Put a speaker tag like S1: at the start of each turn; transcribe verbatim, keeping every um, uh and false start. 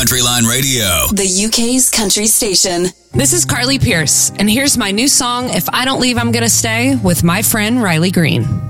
S1: Country Line Radio,
S2: the U K's country station.
S3: This is Carly Pierce, and here's my new song, If I Don't Leave, I'm Gonna Stay, with my friend Riley Green.